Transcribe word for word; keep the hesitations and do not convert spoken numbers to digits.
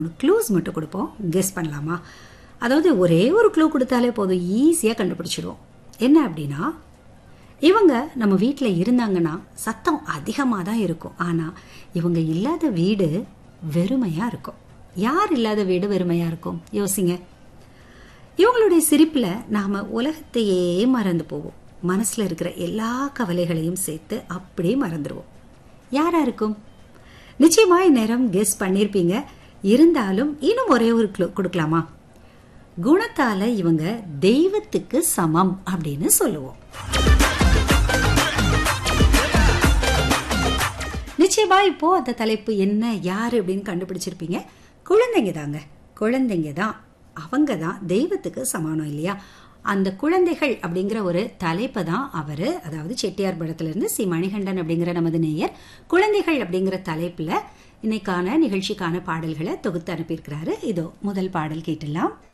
Clues மட்டும் கொடுப்போம், guess பண்ணலாமா? அதாவது ஒரே ஒரு க்ளூ கொடுத்தாலே போதும், ஈஸியாக கண்டுபிடிச்சிடுவோம். என்ன அப்படின்னா, இவங்க நம்ம வீட்டில் இருந்தாங்கன்னா சத்தம் அதிகமாக தான் இருக்கும், ஆனால் இவங்க இல்லாத வீடு வெறுமையாக இருக்கும். யார் இல்லாத வீடு வெறுமையாக இருக்கும்? யோசிங்க. இவங்களுடைய சிரிப்பில் நாம் உலகத்தையே மறந்து போவோம். மனசில் இருக்கிற எல்லா கவலைகளையும் சேர்த்து அப்படியே மறந்துடுவோம். யாராக இருக்கும்? நிச்சயமாக இந்நேரம் கெஸ் பண்ணியிருப்பீங்க. இருந்தாலும் இன்னும் ஒரே ஒரு க்ளூ கொடுக்கலாமா? குணத்தால இவங்க தெய்வத்துக்கு சமம் அப்படின்னு சொல்லுவோம். நிச்சயமா இப்போ அந்த தலைப்பு என்ன, யாரு அப்படின்னு கண்டுபிடிச்சிருப்பீங்க. குழந்தைங்க தாங்க. குழந்தைங்க தான், அவங்க தான் தெய்வத்துக்கு சமானம் இல்லையா? அந்த குழந்தைகள் அப்படிங்கிற ஒரு தலைப்பை தான் அவர், அதாவது செட்டியார் படத்திலிருந்து சி மணிகண்டன் அப்படிங்கிற நமது நேயர் குழந்தைகள் அப்படிங்கிற தலைப்புல இன்னைக்கான நிகழ்ச்சிக்கான பாடல்களை தொகுத்து அனுப்பியிருக்கிறாரு. இதோ முதல் பாடல் கேட்டுலாம்.